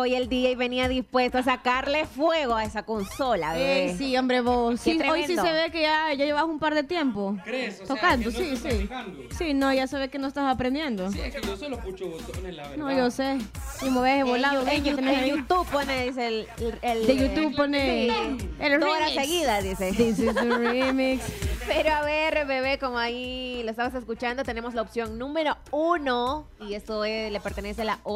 hoy el DJ venía dispuesto a sacarle fuego a esa consola, bebé. Sí, hombre, vos. Sí, hoy sí tremendo. se ve que ya llevas un par de tiempo. ¿Crees? O sea, tocando, que no sí, estoy sí. practicando. Sí, no, ya se ve que no estás aprendiendo. Sí, es que yo solo pucho botones, la verdad. No, yo sé. Y mueves volado. En que tenés ahí. YouTube pone, dice el De YouTube pone el 2 horas remix. seguidas, dice. This is the remix. Pero a ver, bebé, como ahí lo estabas escuchando, tenemos la opción número 1 y eso le pertenece a la